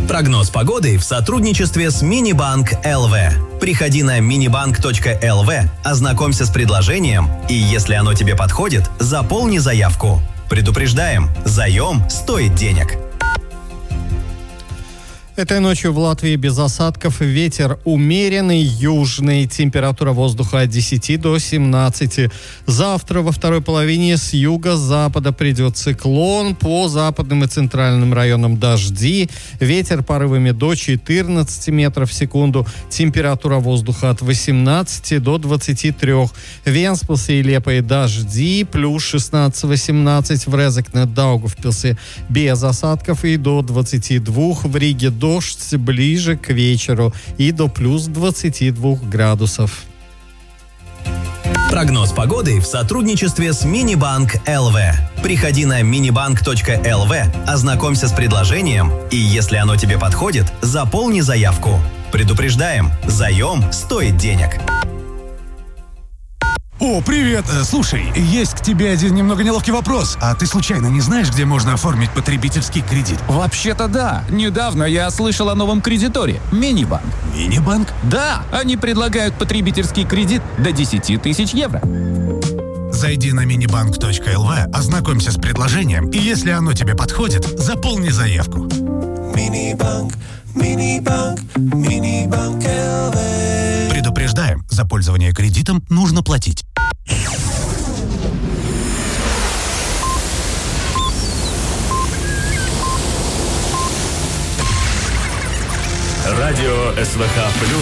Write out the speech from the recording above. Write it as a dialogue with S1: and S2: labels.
S1: Прогноз погоды в сотрудничестве с Минибанк ЛВ. Приходи на minibank.lv, ознакомься с предложением, и если оно тебе подходит, заполни заявку. Предупреждаем, заем стоит денег.
S2: Этой ночью в Латвии без осадков, ветер умеренный, южный, температура воздуха от 10 до 17. Завтра во второй половине с юго-запада придет циклон, по западным и центральным районам дожди, ветер порывами до 14 метров в секунду, температура воздуха от 18 до 23. В Венспилсе и Лепое дожди, плюс 16-18, в Резекне, Даугавпилсе без осадков и до 22, в Риге дождь ближе к вечеру и до плюс 22 градусов.
S1: Прогноз погоды в сотрудничестве с Минибанк ЛВ. Приходи на minibank.lv, ознакомься с предложением, и если оно тебе подходит, заполни заявку. Предупреждаем, заем стоит денег.
S3: О, привет! Слушай, есть к тебе один немного неловкий вопрос. А ты случайно не знаешь, где можно оформить потребительский кредит?
S4: Вообще-то да. Недавно я слышал о новом кредиторе – Минибанк.
S3: Минибанк?
S4: Да, они предлагают потребительский кредит до 10 тысяч евро.
S3: Зайди на minibank.lv, ознакомься с предложением, и если оно тебе подходит, заполни заявку.
S5: Минибанк, Минибанк, Минибанк ЛВ.
S3: Предупреждаем, за пользование кредитом нужно платить.
S6: Радио СВХ+.